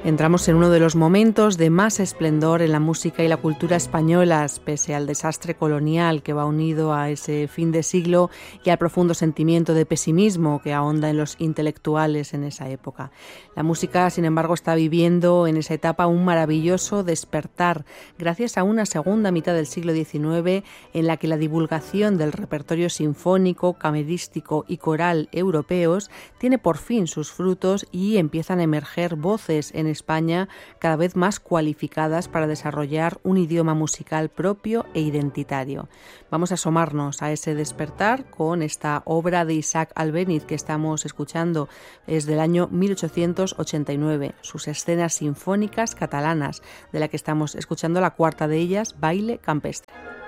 Entramos en uno de los momentos de más esplendor en la música y la cultura españolas, pese al desastre colonial que va unido a ese fin de siglo y al profundo sentimiento de pesimismo que ahonda en los intelectuales en esa época. La música, sin embargo, está viviendo en esa etapa un maravilloso despertar, gracias a una segunda mitad del siglo XIX en la que la divulgación del repertorio sinfónico, camerístico y coral europeos tiene por fin sus frutos y empiezan a emerger voces en España cada vez más cualificadas para desarrollar un idioma musical propio e identitario. Vamos a asomarnos a ese despertar con esta obra de Isaac Albéniz que estamos escuchando. Es del año 1889, sus escenas sinfónicas catalanas, de la que estamos escuchando la cuarta de ellas, Baile campestre.